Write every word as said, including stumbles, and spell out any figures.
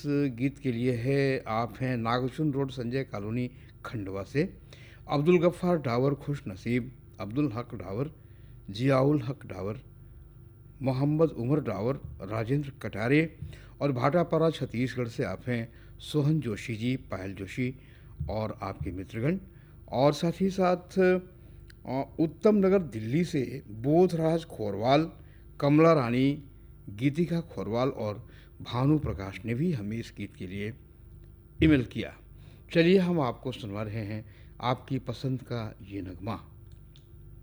गीत के लिए है। आप हैं नागचुन रोड, संजय कॉलोनी, खंडवा से। अब्दुल गफ्फार डावर खुश नसीब, अब्दुल हक डावर, जियाउल हक डावर, मोहम्मद उमर डावर, राजेंद्र कटारे और भाटापारा छत्तीसगढ़ से आप हैं सोहन जोशी जी, पायल जोशी और आपके मित्रगण। और साथ ही साथ अ, उत्तम नगर दिल्ली से बोधराज खोरवाल, कमला रानी, गीतिका खोरवाल और भानु प्रकाश ने भी हमें इस गीत के लिए ईमेल किया। चलिए हम आपको सुनवा रहे हैं आपकी पसंद का ये नगमा।